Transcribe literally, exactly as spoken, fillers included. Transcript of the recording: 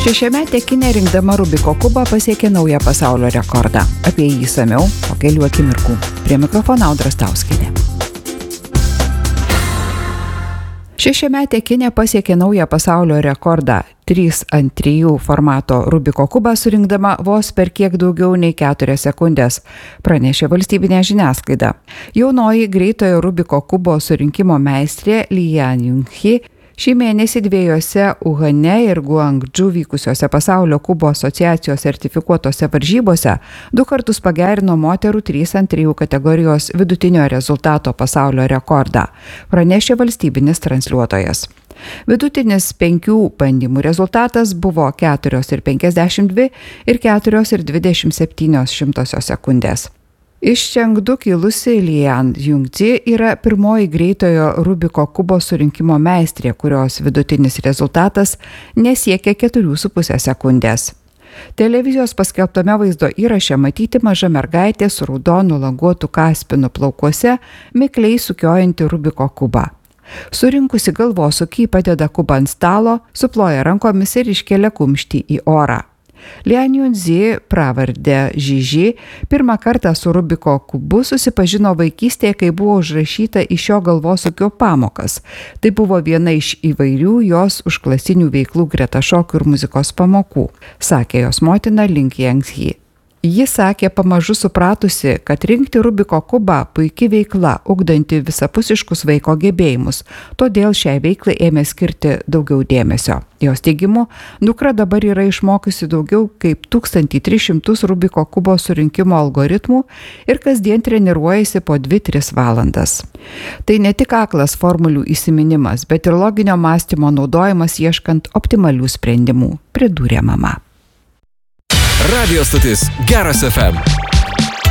Šešiametė kinė rinkdama Rubiko kubą pasiekė naują pasaulio rekordą. Apie jį išsamiau po kelių akimirkų. Prie mikrofono Audra Stauskienė. Šešiametė kinė pasiekė naują pasaulio rekordą. trys ant trijų formato Rubiko kubą surinkdama vos per kiek daugiau nei keturias sekundės, pranešė valstybinė žiniasklaida. Jaunoji greitojo Rubiko kubo surinkimo meistrė Lian Junhi šį mėnesį dviejose Uhane ir Guangdžu vykusiose pasaulio kubo asociacijos sertifikuotose varžybose du kartus pagerino moterų trys ant trijų kategorijos vidutinio rezultato pasaulio rekordą, pranešė valstybinis transliuotojas. Vidutinis penkių bandymų rezultatas buvo keturios ir penkiasdešimt dvi ir keturios ir dvidešimt septynios šimtosios sekundės. Iš Čengdu kilusi Lian Junhi yra pirmoji greitojo Rubiko kubo surinkimo meistrė, kurios vidutinis rezultatas nesiekia keturių su puse sekundės. Televizijos paskelbtame vaizdo įraše matyti maža mergaitė su raudonu languotu kaspinu plaukuose mikliai sukiojanti Rubiko kubą. Surinkusi galvosūkį padeda kubą ant stalo, suploja rankomis ir iškelia kumštį į orą. Lian Junhi, pravardę Žiži, pirmą kartą su Rubiko kubu susipažino vaikystėje, kai buvo užrašyta į šio galvosūkio pamokas. Tai buvo viena iš įvairių jos užklasinių veiklų greta šokių ir muzikos pamokų, sakė jos motina Lian Junhi. Ji sakė pamažu supratusi, kad rinkti Rubiko kubą puikia veikla, ugdanti visapusiškus vaiko gebėjimus, todėl šiai veiklai ėmė skirti daugiau dėmesio. Jos teigimu, dukra dabar yra išmokusi daugiau kaip tūkstantį tris šimtus Rubiko kubo surinkimo algoritmų ir kasdien treniruojasi po dvi tris valandas. Tai ne tik aklas formulių įsiminimas, bet ir loginio mąstymo naudojimas ieškant optimalių sprendimų, pridūrė mama. Radio stotis Geras F M.